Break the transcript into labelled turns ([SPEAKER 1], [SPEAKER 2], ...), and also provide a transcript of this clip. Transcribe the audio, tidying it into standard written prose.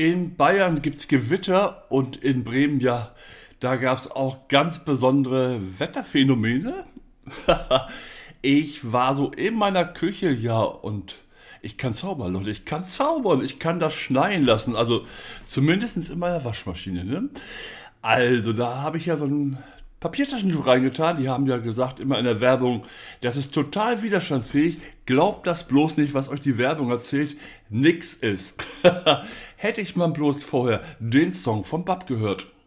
[SPEAKER 1] in Bayern gibt es Gewitter und in Bremen, ja, da gab es auch ganz besondere Wetterphänomene. Ich war so in meiner Küche, ja, und ich kann zaubern, Leute, ich kann zaubern, ich kann das schneien lassen, also zumindest in meiner Waschmaschine, ne? Also, da habe ich ja so ein Papiertaschentuch reingetan. Die haben ja gesagt, immer in der Werbung, das ist total widerstandsfähig. Glaubt das bloß nicht, was euch die Werbung erzählt. Nix ist. Hätte ich mal bloß vorher den Song von Bab gehört.